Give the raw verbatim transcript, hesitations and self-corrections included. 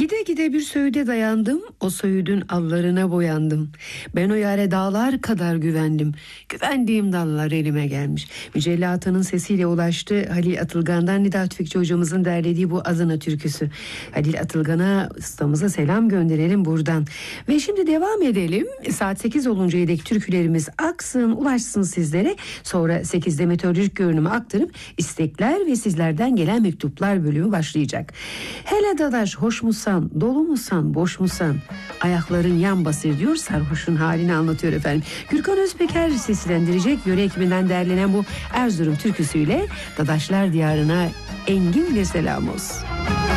Gide gide bir söğüde dayandım, o söğüdün allarına boyandım. Ben o yare dağlar kadar güvendim, güvendiğim dallar elime gelmiş. Mücellatının sesiyle ulaştı Halil Atılgan'dan Nida Tüfekçi hocamızın derlediği bu Adana türküsü. Halil Atılgan'a, ustamıza selam gönderelim buradan. Ve şimdi devam edelim. Saat sekiz oluncaya dek türkülerimiz aksın, ulaşsın sizlere. Sonra sekizde meteorolojik görünümü aktarıp istekler ve sizlerden gelen mektuplar bölümü başlayacak. Hele dadaş hoş musan, dolu musan, boş musan? Ayakların yan basır diyor, sarhoşun halini anlatıyor efendim. Gürkan Özpeker seslendirecek, yöre ekibinden derlenen bu Erzurum türküsüyle Dadaşlar Diyarı'na engin bir selam olsun.